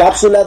Cápsula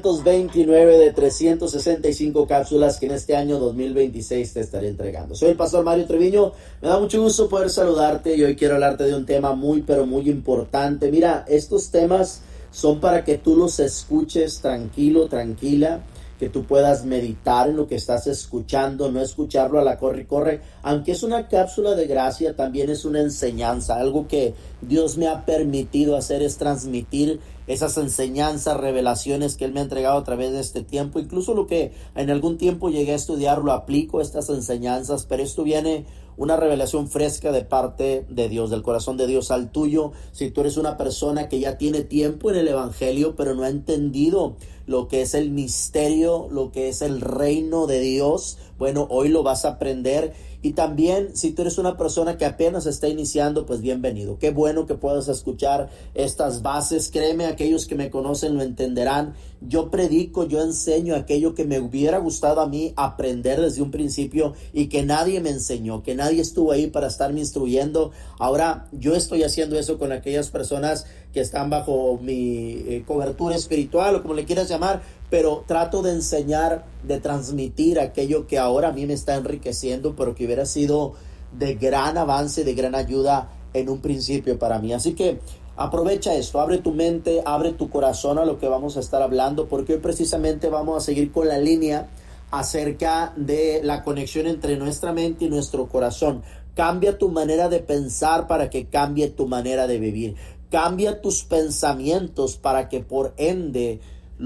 229 de 365 cápsulas que en este año 2026 te estaré entregando. Soy el pastor Mario Treviño, me da mucho gusto poder saludarte y hoy quiero hablarte de un tema muy pero muy importante. Mira, estos temas son para que tú los escuches tranquilo, tranquila, que tú puedas meditar en lo que estás escuchando, no escucharlo a la corre y corre. Aunque es una cápsula de gracia, también es una enseñanza. Algo que Dios me ha permitido hacer es transmitir esas enseñanzas, revelaciones que Él me ha entregado a través de este tiempo. Incluso lo que en algún tiempo llegué a estudiar, lo aplico, estas enseñanzas, pero esto viene una revelación fresca de parte de Dios, del corazón de Dios al tuyo. Si tú eres una persona que ya tiene tiempo en el evangelio, pero no ha entendido lo que es el misterio, lo que es el reino de Dios, bueno, hoy lo vas a aprender. Y también, si tú eres una persona que apenas está iniciando, pues bienvenido. Qué bueno que puedas escuchar estas bases. Créeme, aquellos que me conocen lo entenderán. Yo predico, yo enseño aquello que me hubiera gustado a mí aprender desde un principio y que nadie me enseñó, que nadie estuvo ahí para estarme instruyendo. Ahora yo estoy haciendo eso con aquellas personas que están bajo mi cobertura espiritual o como le quieras llamar, pero trato de enseñar, de transmitir aquello que ahora a mí me está enriqueciendo, pero que hubiera sido de gran avance, de gran ayuda en un principio para mí. Así que aprovecha esto, abre tu mente, abre tu corazón a lo que vamos a estar hablando, porque hoy precisamente vamos a seguir con la línea acerca de la conexión entre nuestra mente y nuestro corazón. Cambia tu manera de pensar para que cambie tu manera de vivir. Cambia tus pensamientos para que por ende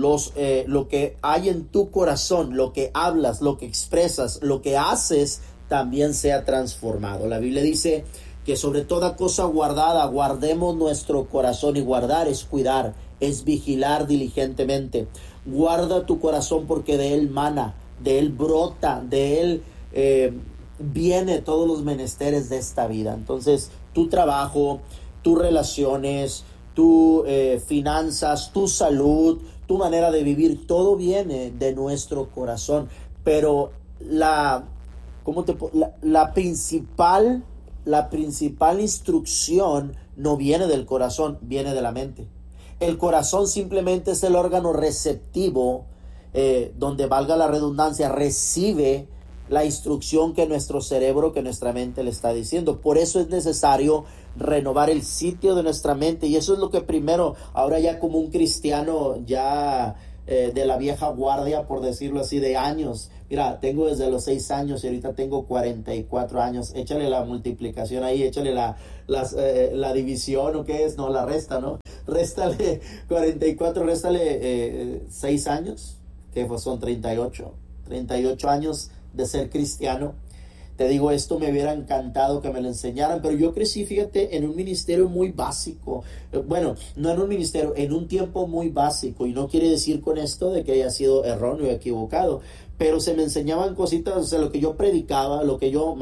lo que hay en tu corazón, lo que hablas, lo que expresas, lo que haces, también sea transformado. La Biblia dice que sobre toda cosa guardada, guardemos nuestro corazón, y guardar es cuidar, es vigilar diligentemente. Guarda tu corazón porque de él mana, de él brota, de él viene todos los menesteres de esta vida. Entonces, tu trabajo, tus relaciones, tus finanzas, tu salud, tu manera de vivir, todo viene de nuestro corazón. Pero la principal instrucción no viene del corazón, viene de la mente. El corazón simplemente es el órgano receptivo, donde, valga la redundancia, recibe la instrucción que nuestro cerebro, que nuestra mente le está diciendo. Por eso es necesario renovar el sitio de nuestra mente, y eso es lo que primero, ahora ya como un cristiano ya de la vieja guardia, por decirlo así, de años. Mira, tengo desde los 6 años y ahorita tengo 44 años. Échale la multiplicación ahí, échale la división, ¿o qué es? No, la resta, ¿no? Réstale 44, réstale 6 años, que pues son 38 años de ser cristiano. Te digo, esto me hubiera encantado que me lo enseñaran, pero yo crecí, fíjate, en un ministerio muy básico. Bueno, no en un ministerio, en un tiempo muy básico, y no quiere decir con esto de que haya sido erróneo o equivocado, pero se me enseñaban cositas, o sea, lo que yo predicaba, lo que yo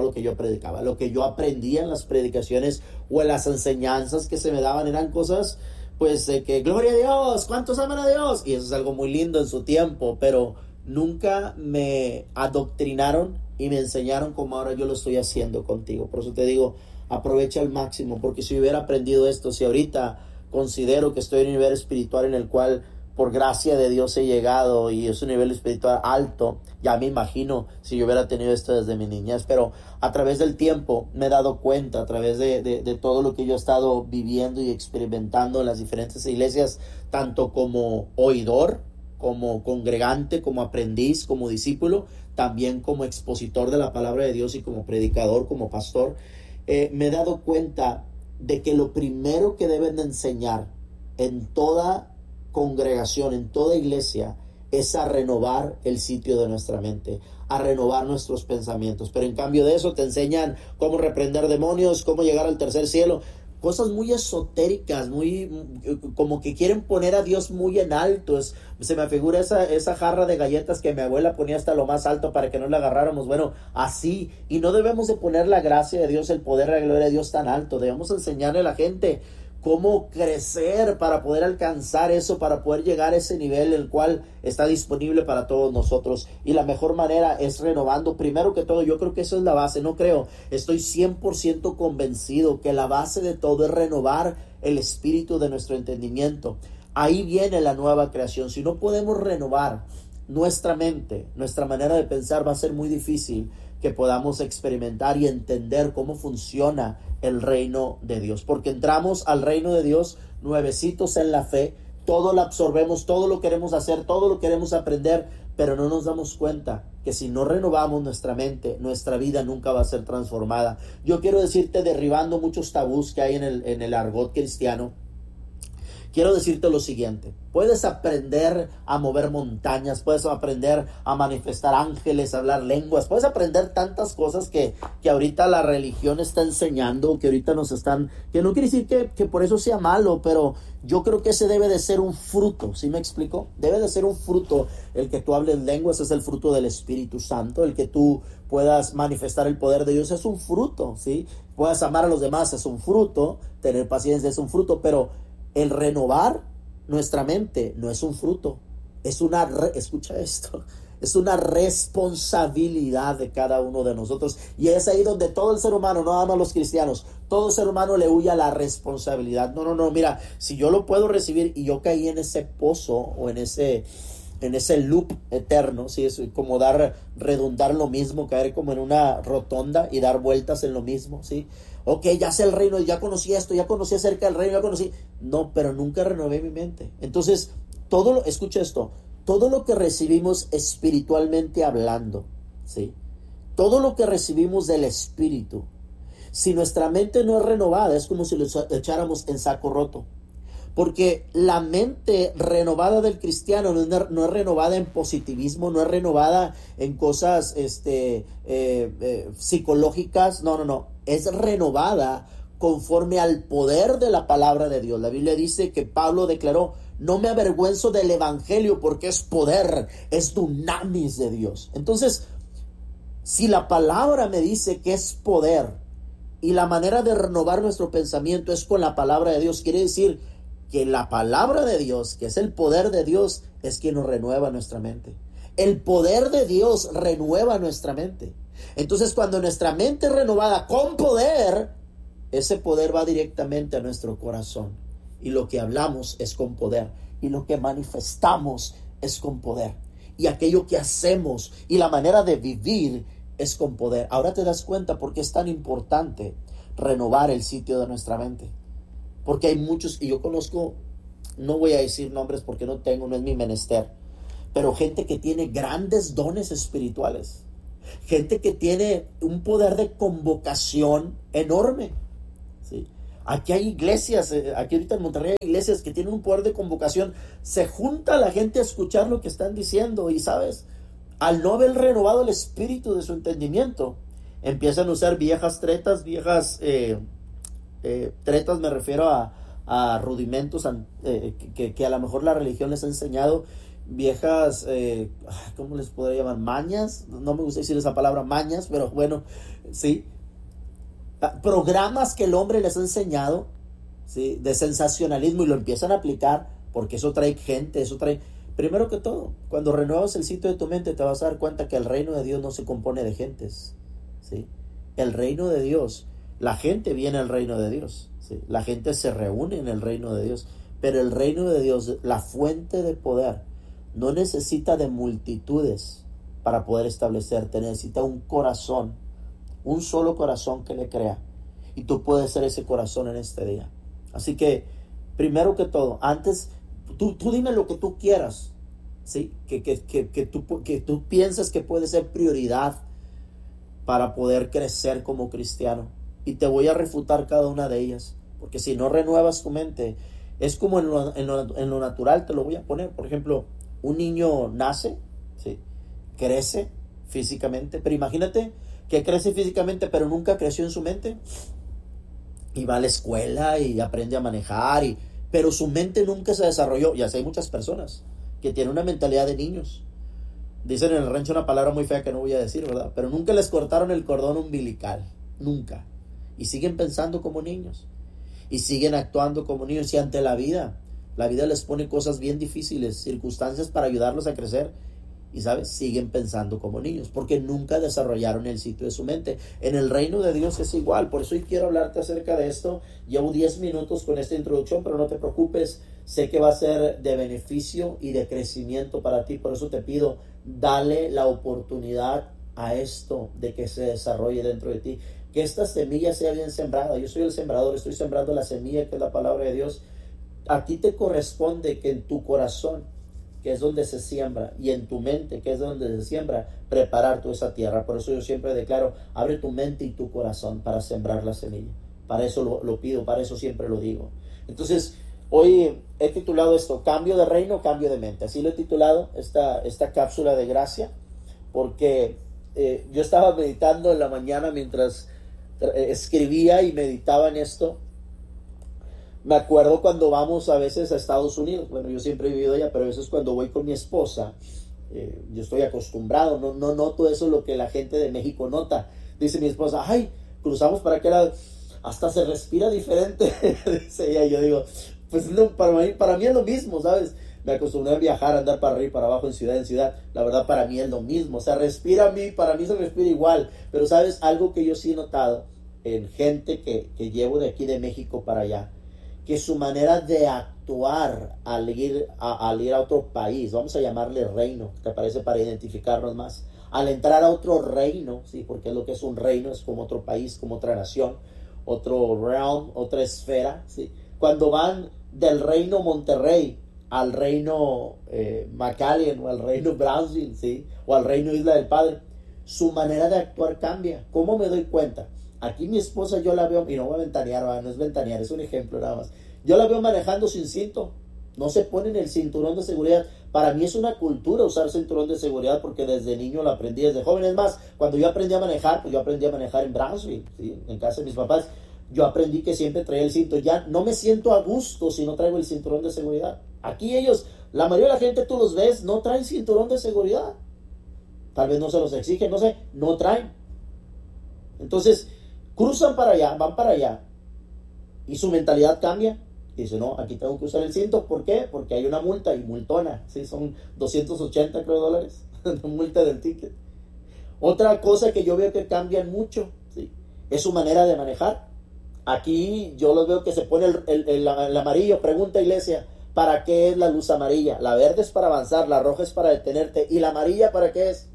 aprendía en las predicaciones o en las enseñanzas que se me daban, eran cosas, pues, de que gloria a Dios, ¿cuántos aman a Dios? Y eso es algo muy lindo en su tiempo, pero nunca me adoctrinaron y me enseñaron como ahora yo lo estoy haciendo contigo. Por eso te digo, aprovecha al máximo, porque si hubiera aprendido esto, si ahorita considero que estoy en un nivel espiritual en el cual por gracia de Dios he llegado y es un nivel espiritual alto, ya me imagino si yo hubiera tenido esto desde mi niñez. Pero a través del tiempo me he dado cuenta, a través de todo lo que yo he estado viviendo y experimentando en las diferentes iglesias, tanto como oidor, como congregante, como aprendiz, como discípulo, también como expositor de la palabra de Dios y como predicador, como pastor, me he dado cuenta de que lo primero que deben de enseñar en toda congregación, en toda iglesia, es a renovar el sitio de nuestra mente, a renovar nuestros pensamientos. Pero en cambio de eso te enseñan cómo reprender demonios, cómo llegar al tercer cielo. Cosas muy esotéricas, muy como que quieren poner a Dios muy en alto. Se me figura esa jarra de galletas que mi abuela ponía hasta lo más alto para que no la agarráramos. Bueno, así. Y no debemos de poner la gracia de Dios, el poder, la gloria de Dios tan alto. Debemos enseñarle a la gente cómo crecer para poder alcanzar eso, para poder llegar a ese nivel el cual está disponible para todos nosotros. Y la mejor manera es renovando. Primero que todo, yo creo que eso es la base, estoy 100% convencido que la base de todo es renovar el espíritu de nuestro entendimiento. Ahí viene la nueva creación. Si no podemos renovar nuestra mente, nuestra manera de pensar, va a ser muy difícil que podamos experimentar y entender cómo funciona el reino de Dios. Porque entramos al reino de Dios nuevecitos en la fe, todo lo absorbemos, todo lo queremos hacer, todo lo queremos aprender, pero no nos damos cuenta que si no renovamos nuestra mente, nuestra vida nunca va a ser transformada. Yo quiero decirte, derribando muchos tabús que hay en el argot cristiano, quiero decirte lo siguiente: puedes aprender a mover montañas, puedes aprender a manifestar ángeles, a hablar lenguas, puedes aprender tantas cosas que ahorita la religión está enseñando, que ahorita nos están, que no quiere decir que por eso sea malo, pero yo creo que ese debe de ser un fruto, ¿sí me explico? Debe de ser un fruto. El que tú hables lenguas es el fruto del Espíritu Santo, el que tú puedas manifestar el poder de Dios es un fruto, ¿sí? Puedas amar a los demás es un fruto, tener paciencia es un fruto, pero el renovar nuestra mente no es un fruto, es escucha esto, es una responsabilidad de cada uno de nosotros. Y es ahí donde todo el ser humano, no nada más los cristianos, todo el ser humano le huye a la responsabilidad. No, mira, si yo lo puedo recibir y yo caí en ese pozo o en ese loop eterno, ¿sí? Es como redundar lo mismo, caer como en una rotonda y dar vueltas en lo mismo, ¿sí? Ok, ya sé el reino, ya conocí esto, ya conocí acerca del reino, ya conocí. No, pero nunca renové mi mente. Entonces, escucha esto, todo lo que recibimos espiritualmente hablando, ¿sí? Todo lo que recibimos del Espíritu, si nuestra mente no es renovada, es como si lo echáramos en saco roto. Porque la mente renovada del cristiano no es renovada en positivismo, no es renovada en cosas psicológicas, no. Es renovada conforme al poder de la palabra de Dios. La Biblia dice que Pablo declaró: no me avergüenzo del evangelio porque es poder, es dunamis de Dios. Entonces, si la palabra me dice que es poder y la manera de renovar nuestro pensamiento es con la palabra de Dios, quiere decir que la palabra de Dios, que es el poder de Dios, es quien nos renueva nuestra mente. El poder de Dios renueva nuestra mente. Entonces, cuando nuestra mente es renovada con poder, ese poder va directamente a nuestro corazón. Y lo que hablamos es con poder. Y lo que manifestamos es con poder. Y aquello que hacemos y la manera de vivir es con poder. Ahora te das cuenta por qué es tan importante renovar el sitio de nuestra mente. Porque hay muchos, y yo conozco, no voy a decir nombres porque no es mi menester, pero gente que tiene grandes dones espirituales, gente que tiene un poder de convocación enorme, ¿sí? Aquí hay iglesias, aquí ahorita en Monterrey hay iglesias que tienen un poder de convocación, se junta la gente a escuchar lo que están diciendo, y sabes, al no haber renovado el espíritu de su entendimiento, empiezan a usar viejas tretas, tretas me refiero a rudimentos que a lo mejor la religión les ha enseñado, viejas, ¿cómo les podría llamar? Mañas, no me gusta decir esa palabra, mañas, pero bueno, sí, programas que el hombre les ha enseñado, ¿sí? De sensacionalismo, y lo empiezan a aplicar porque eso trae gente, primero que todo, cuando renuevas el sitio de tu mente te vas a dar cuenta que el reino de Dios no se compone de gentes, ¿sí? El reino de Dios, la gente viene al reino de Dios, ¿sí? La gente se reúne en el reino de Dios, pero el reino de Dios, la fuente de poder, no necesita de multitudes para poder establecerte, necesita un corazón, un solo corazón que le crea, y tú puedes ser ese corazón en este día. Así que, primero que todo, antes, tú dime lo que tú quieras, ¿sí? Que tú pienses que puede ser prioridad para poder crecer como cristiano. Y te voy a refutar cada una de ellas, porque si no renuevas tu mente, es como en lo natural, te lo voy a poner. Por ejemplo, un niño nace, ¿sí? Crece físicamente, pero imagínate que crece físicamente, pero nunca creció en su mente, y va a la escuela y aprende a manejar, pero su mente nunca se desarrolló. Ya sé, hay muchas personas que tienen una mentalidad de niños. Dicen en el rancho una palabra muy fea que no voy a decir, ¿verdad? Pero nunca les cortaron el cordón umbilical, nunca. Y siguen pensando como niños, y siguen actuando como niños, y ante la vida les pone cosas bien difíciles, circunstancias para ayudarlos a crecer, y sabes, siguen pensando como niños, porque nunca desarrollaron el sitio de su mente. En el reino de Dios es igual. Por eso hoy quiero hablarte acerca de esto. Llevo 10 minutos con esta introducción, pero no te preocupes, Sé que va a ser de beneficio y de crecimiento para ti. Por eso te pido, dale la oportunidad a esto de que se desarrolle dentro de ti. Que esta semilla sea bien sembrada. Yo soy el sembrador, estoy sembrando la semilla que es la palabra de Dios. A ti te corresponde que en tu corazón, que es donde se siembra, y en tu mente, que es donde se siembra, preparar toda esa tierra. Por eso yo siempre declaro, abre tu mente y tu corazón para sembrar la semilla. Para eso lo pido, para eso siempre lo digo. Entonces, hoy he titulado esto, cambio de reino, cambio de mente. Así lo he titulado, esta cápsula de gracia, porque yo estaba meditando en la mañana mientras escribía y meditaba en esto. Me acuerdo cuando vamos a veces a Estados Unidos. Bueno, yo siempre he vivido allá, pero a veces cuando voy con mi esposa, yo estoy acostumbrado, no noto eso lo que la gente de México nota. Dice mi esposa, ay, cruzamos para aquel lado, hasta se respira diferente. Dice ella, yo digo, pues no, para mí es lo mismo, ¿sabes? Me acostumbré a viajar, a andar para arriba y para abajo, en ciudad. La verdad, para mí es lo mismo. O sea, para mí se respira igual. Pero, ¿sabes? Algo que yo sí he notado en gente que llevo de aquí de México para allá, que su manera de actuar al ir a otro país, vamos a llamarle reino, ¿te parece? Para identificarnos más. Al entrar a otro reino, ¿sí? Porque es lo que es un reino, es como otro país, como otra nación, otro realm, otra esfera, ¿sí? Cuando van del reino Monterrey al reino McAllen o al reino Brownsville, ¿sí? O al reino Isla del Padre, su manera de actuar cambia. ¿Cómo me doy cuenta? Aquí mi esposa yo la veo, y no voy a ventanear, no es ventanear, es un ejemplo nada más. Yo la veo manejando sin cinto, no se ponen el cinturón de seguridad. Para mí es una cultura usar cinturón de seguridad porque desde niño lo aprendí, desde joven. Es más, cuando yo aprendí a manejar, pues yo aprendí a manejar en Brownsville, ¿sí? En casa de mis papás. Yo aprendí que siempre traía el cinto. Ya no me siento a gusto si no traigo el cinturón de seguridad. Aquí ellos, la mayoría de la gente tú los ves, no traen cinturón de seguridad. Tal vez no se los exigen, no sé, no traen. Entonces, cruzan para allá, van para allá, y su mentalidad cambia. Y dice, no, aquí tengo que usar el cinto. ¿Por qué? Porque hay una multa, y multona, ¿sí? Son 280, creo, dólares, multa del ticket. Otra cosa que yo veo que cambian mucho, ¿sí? Es su manera de manejar. Aquí yo los veo que se pone el amarillo. Pregunta, iglesia, ¿para qué es la luz amarilla? La verde es para avanzar, la roja es para detenerte, ¿y la amarilla para qué es?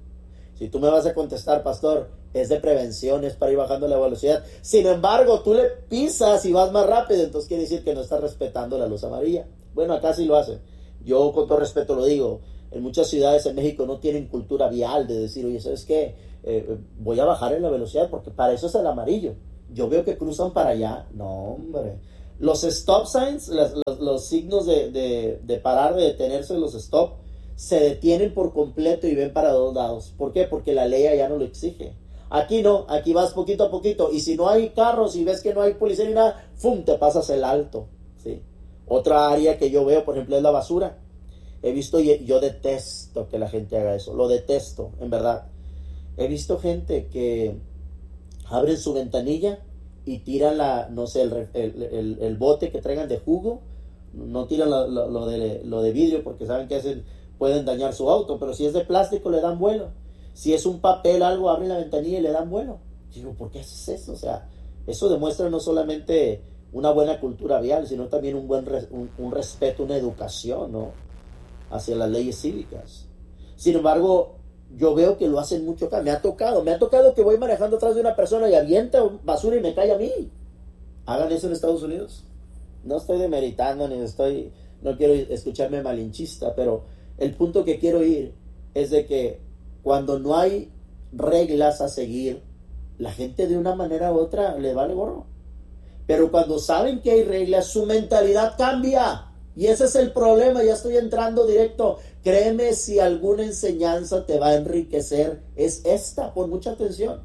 Si tú me vas a contestar, pastor, es de prevención, es para ir bajando la velocidad. Sin embargo, tú le pisas y vas más rápido, entonces quiere decir que no estás respetando la luz amarilla. Bueno, acá sí lo hacen. Yo con todo respeto lo digo, en muchas ciudades en México no tienen cultura vial de decir, oye, ¿sabes qué? Voy a bajar en la velocidad porque para eso es el amarillo. Yo veo que cruzan para allá. No, hombre. Los stop signs, los signos de parar, de detenerse, los stop, se detienen por completo y ven para dos lados. ¿Por qué? Porque la ley ya no lo exige. Aquí no, aquí vas poquito a poquito. Y si no hay carros y ves que no hay policía ni nada, ¡fum!, te pasas el alto, ¿sí? Otra área que yo veo, por ejemplo, es la basura. He visto, y yo detesto que la gente haga eso. Lo detesto, en verdad. He visto gente que abren su ventanilla y tiran no sé, el bote que traigan de jugo. No tiran lo de vidrio porque saben que pueden dañar su auto, pero si es de plástico le dan vuelo. Si es un papel, algo, abren la ventanilla y le dan vuelo. Digo, ¿por qué haces eso? O sea, eso demuestra no solamente una buena cultura vial, sino también un respeto, una educación, ¿no?, hacia las leyes cívicas. Sin embargo, yo veo que lo hacen mucho acá. Me ha tocado que voy manejando atrás de una persona y avienta basura y me cae a mí. Hagan eso en Estados Unidos. No estoy demeritando no quiero escucharme malinchista, pero el punto que quiero ir es de que cuando no hay reglas a seguir, la gente de una manera u otra le vale gorro. Pero cuando saben que hay reglas, su mentalidad cambia. Y ese es el problema. Ya estoy entrando directo. Créeme, si alguna enseñanza te va a enriquecer, es esta. Pon mucha atención.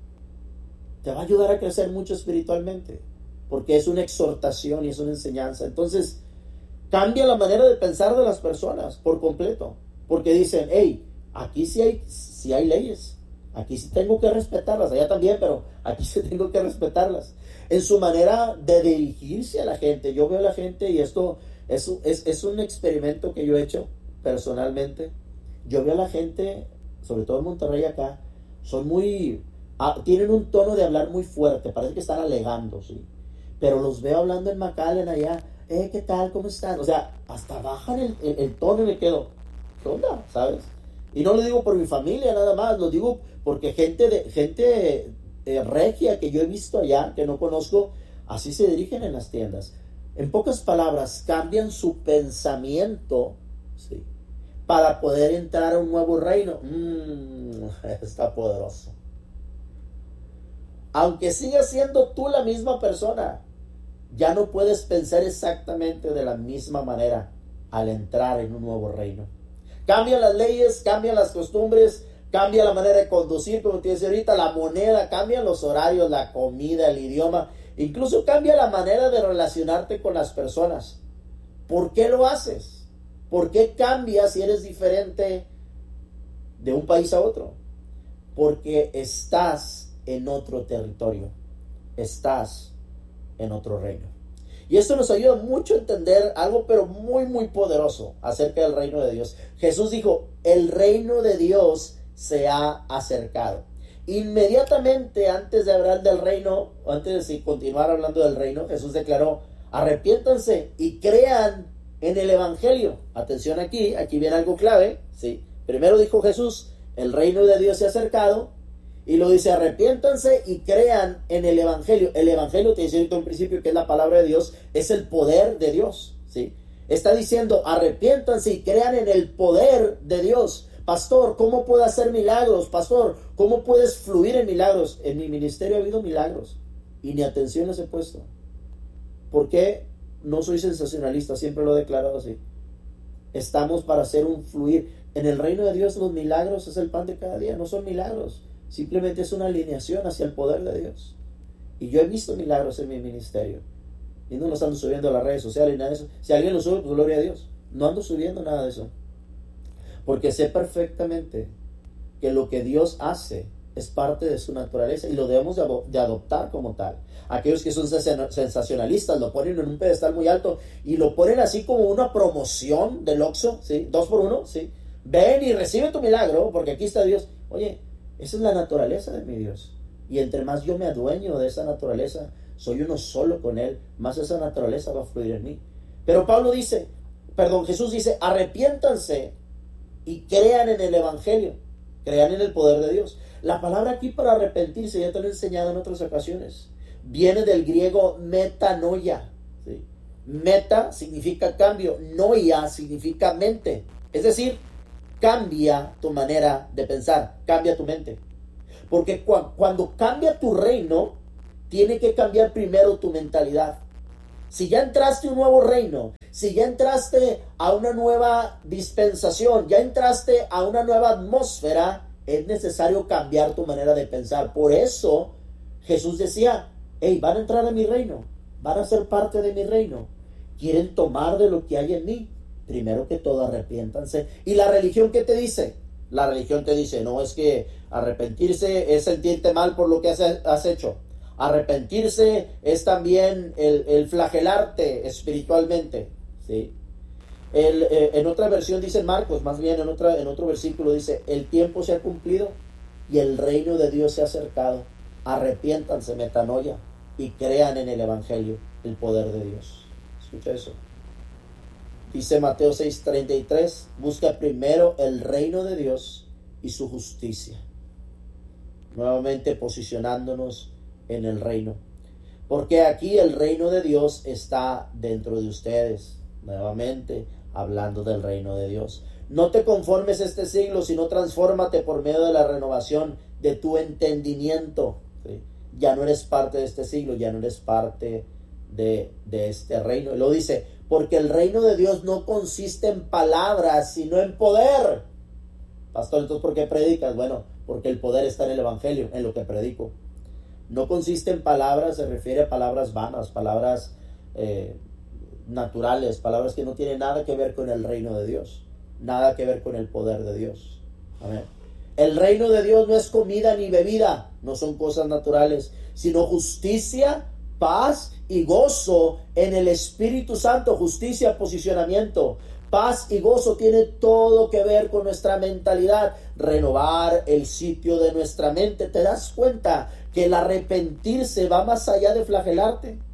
Te va a ayudar a crecer mucho espiritualmente, porque es una exhortación y es una enseñanza. Entonces, cambia la manera de pensar de las personas por completo. Porque dicen, hey, aquí sí hay leyes. Aquí sí tengo que respetarlas. Allá también, pero aquí sí tengo que respetarlas. En su manera de dirigirse a la gente. Yo veo a la gente, y esto es un experimento que yo he hecho personalmente. Yo veo a la gente, sobre todo en Monterrey acá, tienen un tono de hablar muy fuerte. Parece que están alegando, ¿sí? Pero los veo hablando en McAllen allá, ¿qué tal? ¿Cómo están? O sea, hasta bajan el tono y me quedo, ¿qué onda? ¿Sabes? Y no lo digo por mi familia nada más, lo digo porque gente regia que yo he visto allá, que no conozco, así se dirigen en las tiendas. En pocas palabras, cambian su pensamiento, ¿sí?, para poder entrar a un nuevo reino. Está poderoso. Aunque sigas siendo tú la misma persona, ya no puedes pensar exactamente de la misma manera al entrar en un nuevo reino. Cambian las leyes, cambian las costumbres, cambia la manera de conducir, como te decía ahorita, la moneda, cambian los horarios, la comida, el idioma, incluso cambia la manera de relacionarte con las personas. ¿Por qué lo haces? ¿Por qué cambias si eres diferente de un país a otro? Porque estás en otro territorio, estás en otro reino. Y esto nos ayuda mucho a entender algo, pero muy, muy poderoso acerca del reino de Dios. Jesús dijo, el reino de Dios se ha acercado. Inmediatamente antes de hablar del reino, antes de continuar hablando del reino, Jesús declaró, arrepiéntanse y crean en el evangelio. Atención aquí viene algo clave, ¿sí? Primero dijo Jesús, el reino de Dios se ha acercado, y lo dice, arrepiéntanse y crean en el evangelio. El evangelio, te decía ahorita en principio que es la palabra de Dios, es el poder de Dios, ¿sí? Está diciendo, arrepiéntanse y crean en el poder de Dios. Pastor, ¿cómo puedo hacer milagros? Pastor, ¿cómo puedes fluir en milagros? En mi ministerio ha habido milagros y ni atención les he puesto. ¿Por qué? No soy sensacionalista, siempre lo he declarado así. Estamos para hacer un fluir. En el reino de Dios los milagros es el pan de cada día, no son milagros. Simplemente es una alineación hacia el poder de Dios. Y yo he visto milagros en mi ministerio. Y no los ando subiendo a las redes sociales, nada de eso. Si alguien lo sube, pues gloria a Dios. No ando subiendo nada de eso. Porque sé perfectamente que lo que Dios hace es parte de su naturaleza y lo debemos de adoptar como tal. Aquellos que son sensacionalistas lo ponen en un pedestal muy alto y lo ponen así como una promoción del Oxxo, ¿sí? 2 por 1, ¿sí? Ven y recibe tu milagro porque aquí está Dios. Oye, esa es la naturaleza de mi Dios. Y entre más yo me adueño de esa naturaleza, soy uno solo con Él, más esa naturaleza va a fluir en mí. Pero Jesús dice, arrepiéntanse y crean en el evangelio, crean en el poder de Dios. La palabra aquí para arrepentirse, ya te lo he enseñado en otras ocasiones, viene del griego metanoia, ¿sí? Meta significa cambio, noia significa mente, es decir, cambia tu manera de pensar, cambia tu mente. Porque cuando cambia tu reino, tiene que cambiar primero tu mentalidad. Si ya entraste a un nuevo reino, si ya entraste a una nueva dispensación, ya entraste a una nueva atmósfera, es necesario cambiar tu manera de pensar. Por eso Jesús decía, hey, van a entrar a mi reino, van a ser parte de mi reino, quieren tomar de lo que hay en mí. Primero que todo, arrepiéntanse. ¿Y la religión qué te dice? La religión te dice, no, es que arrepentirse es sentirte mal por lo que has hecho. Arrepentirse es también el flagelarte espiritualmente, ¿sí? En otra versión dice Marcos, más bien en otro versículo dice, el tiempo se ha cumplido y el reino de Dios se ha acercado. Arrepiéntanse, metanoia, y crean en el evangelio, el poder de Dios. Escucha eso. Dice Mateo 6:33, busca primero el reino de Dios y su justicia. Nuevamente posicionándonos en el reino. Porque aquí el reino de Dios está dentro de ustedes. Nuevamente hablando del reino de Dios. No te conformes a este siglo, sino transfórmate por medio de la renovación de tu entendimiento. ¿Sí? Ya no eres parte de este siglo, ya no eres parte de este reino. Y lo dice, porque el reino de Dios no consiste en palabras, sino en poder. Pastor, entonces ¿por qué predicas? Bueno, porque el poder está en el evangelio, en lo que predico. No consiste en palabras, se refiere a palabras vanas, palabras naturales, palabras que no tienen nada que ver con el reino de Dios, nada que ver con el poder de Dios. Amén. El reino de Dios no es comida ni bebida, no son cosas naturales, sino justicia, paz y gozo en el Espíritu Santo. Justicia, posicionamiento, paz y gozo tiene todo que ver con nuestra mentalidad, renovar el sitio de nuestra mente. ¿Te das cuenta que el arrepentirse va más allá de flagelarte?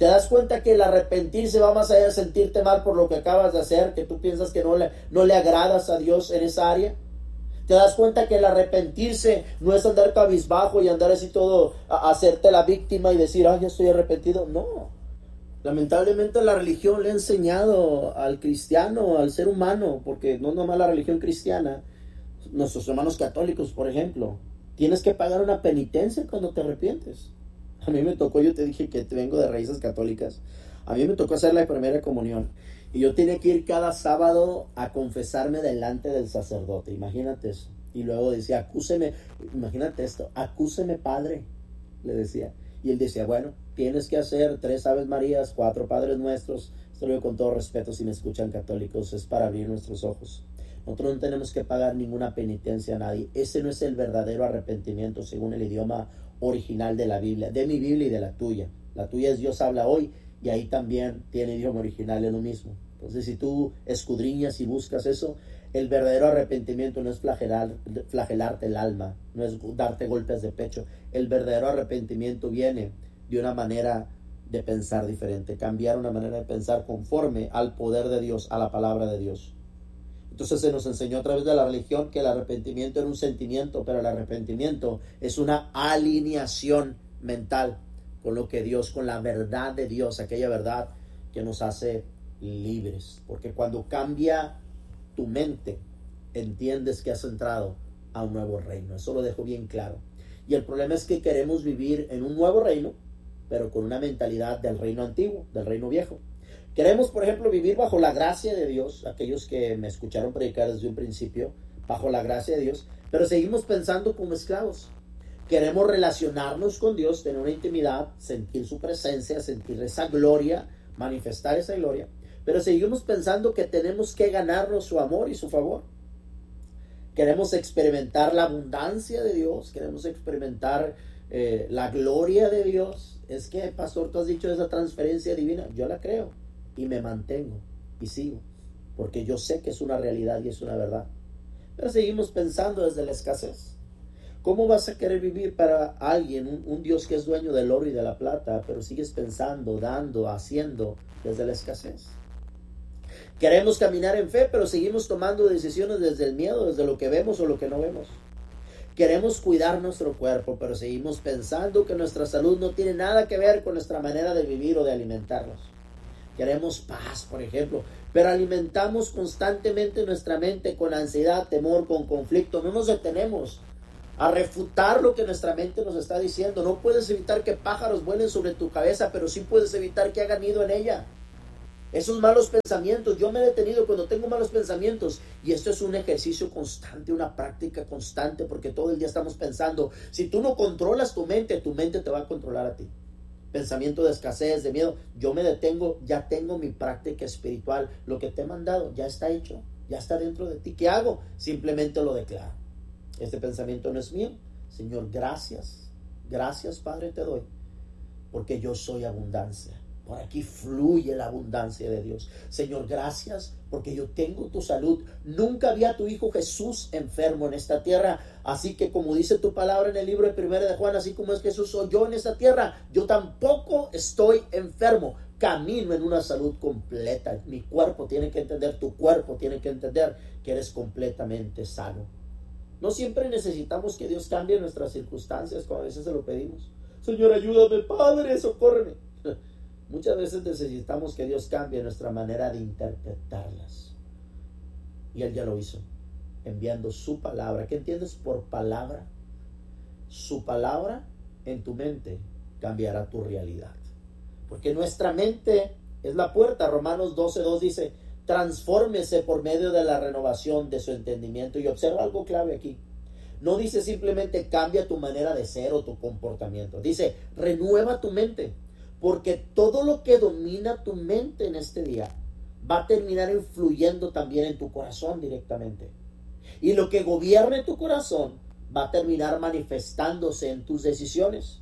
¿Te das cuenta que el arrepentirse va más allá de sentirte mal por lo que acabas de hacer, que tú piensas que no le agradas a Dios en esa área? ¿Te das cuenta que el arrepentirse no es andar cabizbajo y andar así todo, hacerte la víctima y decir, ya estoy arrepentido? No. Lamentablemente la religión le ha enseñado al cristiano, al ser humano, porque no nomás la religión cristiana, nuestros hermanos católicos, por ejemplo, tienes que pagar una penitencia cuando te arrepientes. A mí me tocó, yo te dije que vengo de raíces católicas, a mí me tocó hacer la primera comunión y yo tenía que ir cada sábado a confesarme delante del sacerdote, imagínate eso. Y luego decía, acúseme, imagínate esto, acúseme padre, le decía. Y él decía, bueno, tienes que hacer 3 Aves Marías, 4 Padres Nuestros. Esto lo digo con todo respeto si me escuchan católicos, es para abrir nuestros ojos. Nosotros no tenemos que pagar ninguna penitencia a nadie. Ese no es el verdadero arrepentimiento según el idioma original de la Biblia, de mi Biblia y de la tuya. La tuya es Dios habla hoy y ahí también tiene idioma original, es lo mismo. Entonces si tú escudriñas y buscas eso, el verdadero arrepentimiento no es flagelarte el alma, no es darte golpes de pecho. El verdadero arrepentimiento viene de una manera de pensar diferente, cambiar una manera de pensar conforme al poder de Dios, a la palabra de Dios. Entonces se nos enseñó a través de la religión que el arrepentimiento era un sentimiento, pero el arrepentimiento es una alineación mental con lo que Dios, con la verdad de Dios, aquella verdad que nos hace libres. Porque cuando cambia tu mente, entiendes que has entrado a un nuevo reino. Eso lo dejo bien claro. Y el problema es que queremos vivir en un nuevo reino, pero con una mentalidad del reino antiguo, del reino viejo. Queremos, por ejemplo, vivir bajo la gracia de Dios, aquellos que me escucharon predicar desde un principio, bajo la gracia de Dios, pero seguimos pensando como esclavos. Queremos relacionarnos con Dios, tener una intimidad, sentir su presencia, sentir esa gloria, manifestar esa gloria, pero seguimos pensando que tenemos que ganarnos su amor y su favor. Queremos experimentar la abundancia de Dios, queremos experimentar la gloria de Dios. Es que, pastor, tú has dicho esa transferencia divina, yo la creo y me mantengo y sigo, porque yo sé que es una realidad y es una verdad. Pero seguimos pensando desde la escasez. ¿Cómo vas a querer vivir para alguien, un Dios que es dueño del oro y de la plata, pero sigues pensando, dando, haciendo desde la escasez? Queremos caminar en fe, pero seguimos tomando decisiones desde el miedo, desde lo que vemos o lo que no vemos. Queremos cuidar nuestro cuerpo, pero seguimos pensando que nuestra salud no tiene nada que ver con nuestra manera de vivir o de alimentarnos. Queremos paz, por ejemplo, pero alimentamos constantemente nuestra mente con ansiedad, temor, con conflicto. No nos detenemos a refutar lo que nuestra mente nos está diciendo. No puedes evitar que pájaros vuelen sobre tu cabeza, pero sí puedes evitar que hagan nido en ella. Esos malos pensamientos, yo me he detenido cuando tengo malos pensamientos, y esto es un ejercicio constante, una práctica constante, porque todo el día estamos pensando. Si tú no controlas tu mente te va a controlar a ti. Pensamiento de escasez, de miedo, yo me detengo, ya tengo mi práctica espiritual, lo que te he mandado ya está hecho, ya está dentro de ti. ¿Qué hago? Simplemente lo declaro. Este pensamiento no es mío. Señor, gracias, Padre, te doy, porque yo soy abundancia. Por aquí fluye la abundancia de Dios. Señor, gracias porque yo tengo tu salud. Nunca vi a tu Hijo Jesús enfermo en esta tierra. Así que, como dice tu palabra en el libro de 1 de Juan, así como es Jesús soy yo en esta tierra, yo tampoco estoy enfermo. Camino en una salud completa. Mi cuerpo tiene que entender, tu cuerpo tiene que entender que eres completamente sano. No siempre necesitamos que Dios cambie nuestras circunstancias, como a veces se lo pedimos. Señor, ayúdame, Padre, socórreme. Muchas veces necesitamos que Dios cambie nuestra manera de interpretarlas. Y Él ya lo hizo, enviando su palabra. ¿Qué entiendes por palabra? Su palabra en tu mente cambiará tu realidad. Porque nuestra mente es la puerta. Romanos 12:2 dice, transfórmese por medio de la renovación de su entendimiento. Y observa algo clave aquí. No dice simplemente cambia tu manera de ser o tu comportamiento. Dice, renueva tu mente. Porque todo lo que domina tu mente en este día va a terminar influyendo también en tu corazón directamente. Y lo que gobierne tu corazón va a terminar manifestándose en tus decisiones.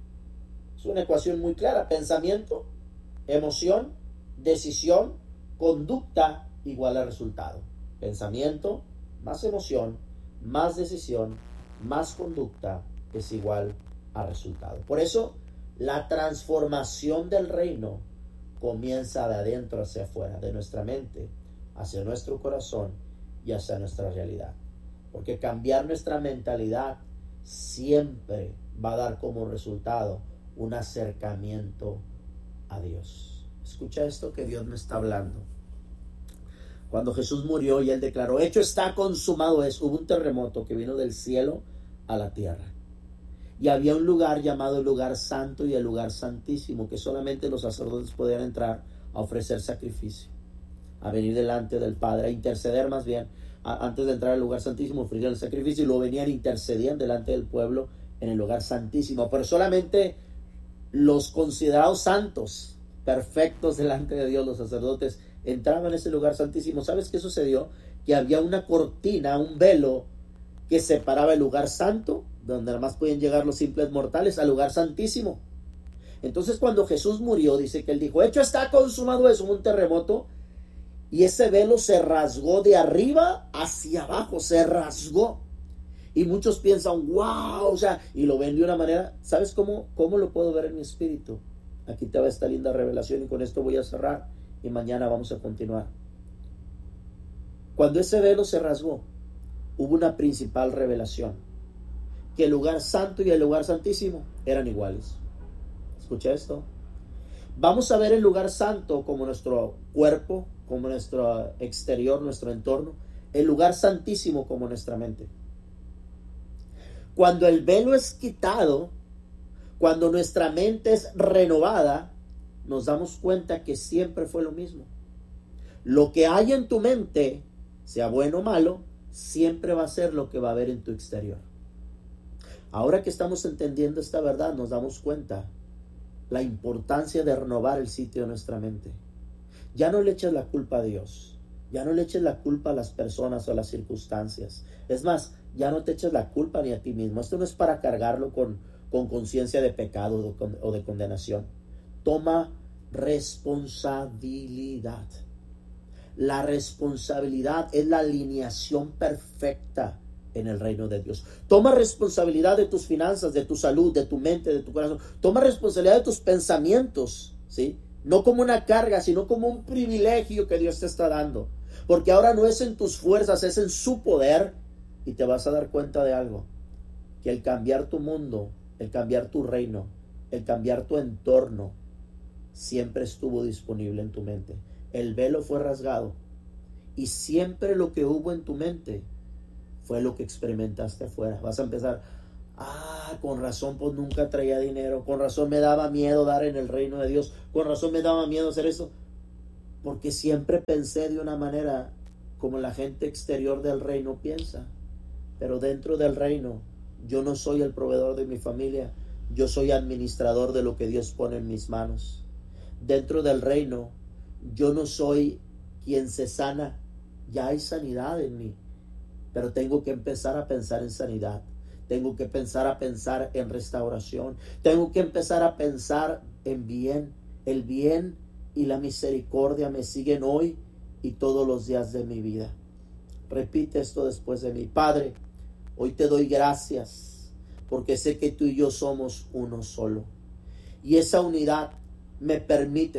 Es una ecuación muy clara. Pensamiento, emoción, decisión, conducta igual a resultado. Pensamiento más emoción, más decisión, más conducta es igual a resultado. Por eso La transformación del reino comienza de adentro hacia afuera, de nuestra mente hacia nuestro corazón y hacia nuestra realidad. Porque cambiar nuestra mentalidad siempre va a dar como resultado un acercamiento a Dios. Escucha esto que Dios me está hablando. Cuando Jesús murió y Él declaró, hecho está, consumado es, hubo un terremoto que vino del cielo a la tierra. Y había un lugar llamado el lugar santo y el lugar santísimo, que solamente los sacerdotes podían entrar a ofrecer sacrificio, a venir delante del Padre, a interceder más bien, antes de entrar al lugar santísimo, ofrecían el sacrificio y luego venían, intercedían delante del pueblo en el lugar santísimo. Pero solamente los considerados santos, perfectos delante de Dios, los sacerdotes, entraban en ese lugar santísimo. ¿Sabes qué sucedió? Que había una cortina, un velo que separaba el lugar santo, donde nada más podían llegar los simples mortales, al lugar santísimo. Entonces cuando Jesús murió, dice que Él dijo, hecho está, consumado es, un terremoto, y ese velo se rasgó de arriba hacia abajo, se rasgó. Y muchos piensan, wow, o sea, y lo ven de una manera, ¿sabes cómo lo puedo ver en mi espíritu? Aquí te va esta linda revelación y con esto voy a cerrar y mañana vamos a continuar. Cuando ese velo se rasgó, hubo una principal revelación, que el lugar santo y el lugar santísimo eran iguales. Escucha esto. Vamos a ver el lugar santo como nuestro cuerpo, como nuestro exterior, nuestro entorno, el lugar santísimo como nuestra mente. Cuando el velo es quitado, cuando nuestra mente es renovada, nos damos cuenta que siempre fue lo mismo. Lo que hay en tu mente, sea bueno o malo, siempre va a ser lo que va a haber en tu exterior. Ahora que estamos entendiendo esta verdad, nos damos cuenta la importancia de renovar el sitio de nuestra mente. Ya no le eches la culpa a Dios, ya no le eches la culpa a las personas o a las circunstancias. Es más, ya no te eches la culpa ni a ti mismo. Esto no es para cargarlo con conciencia de pecado o de condenación. Toma responsabilidad. La responsabilidad es la alineación perfecta en el reino de Dios. Toma responsabilidad de tus finanzas, de tu salud, de tu mente, de tu corazón. Toma responsabilidad de tus pensamientos, ¿sí? No como una carga, sino como un privilegio que Dios te está dando. Porque ahora no es en tus fuerzas, es en su poder. Y te vas a dar cuenta de algo. Que el cambiar tu mundo, el cambiar tu reino, el cambiar tu entorno, siempre estuvo disponible en tu mente. El velo fue rasgado. Y siempre lo que hubo en tu mente fue lo que experimentaste afuera. Vas a empezar, con razón pues nunca traía dinero, con razón me daba miedo dar en el reino de Dios, con razón me daba miedo hacer eso, porque siempre pensé de una manera como la gente exterior del reino piensa. Pero dentro del reino, yo no soy el proveedor de mi familia, yo soy administrador de lo que Dios pone en mis manos. Dentro del reino, yo no soy quien se sana, ya hay sanidad en mí. Pero tengo que empezar a pensar en sanidad. Tengo que empezar a pensar en restauración. Tengo que empezar a pensar en bien. El bien y la misericordia me siguen hoy y todos los días de mi vida. Repite esto después de mí. Padre, hoy te doy gracias porque sé que tú y yo somos uno solo. Y esa unidad me permite,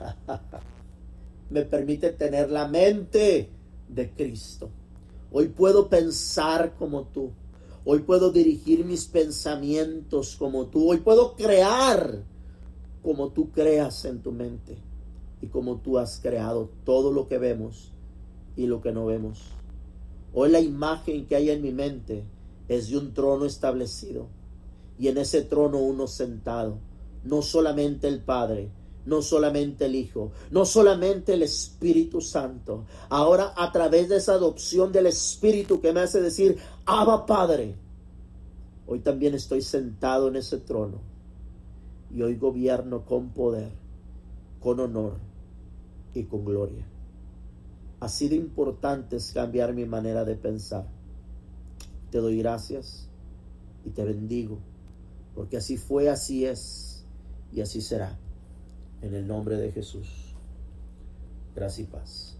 me permite tener la mente de Cristo. Hoy puedo pensar como tú. Hoy puedo dirigir mis pensamientos como tú. Hoy puedo crear como tú creas en tu mente. Y como tú has creado todo lo que vemos y lo que no vemos. Hoy la imagen que hay en mi mente es de un trono establecido. Y en ese trono uno sentado. No solamente el Padre, no solamente el Hijo, no solamente el Espíritu Santo. Ahora a través de esa adopción del Espíritu que me hace decir, Abba Padre, hoy también estoy sentado en ese trono y hoy gobierno con poder, con honor y con gloria. Así de importante es cambiar mi manera de pensar. Te doy gracias y te bendigo, porque así fue, así es y así será. En el nombre de Jesús. Gracias y paz.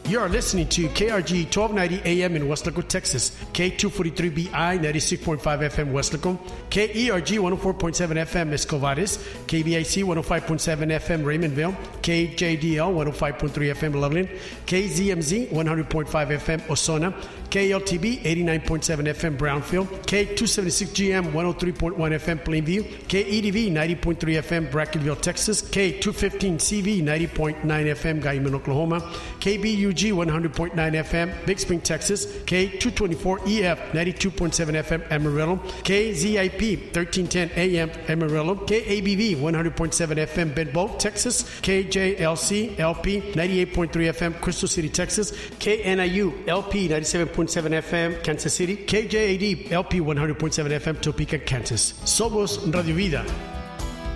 You are listening to KRG 1290 AM in Weslaco, Texas, K243BI 96.5 FM Weslaco, KERG 104.7 FM Escovares, KBIC 105.7 FM Raymondville, KJDL 105.3 FM Loveland, KZMZ 100.5 FM Osona, KLTB 89.7 FM Brownfield, K276GM 103.1 FM Plainview, KEDV 90.3 FM Brackenville, Texas, K215CV 90.9 FM Guyman, Oklahoma, KBUG 100.9 FM Big Spring, Texas, K224EF 92.7 FM Amarillo, KZIP 1310 AM Amarillo, KABV 100.7 FM Bedbo, Texas, KJLC LP 98.3 FM Crystal City, Texas, KNIU LP 97.7 FM Kansas City, KJAD LP 100.7 FM Topeka, Kansas. Somos Radio Vida.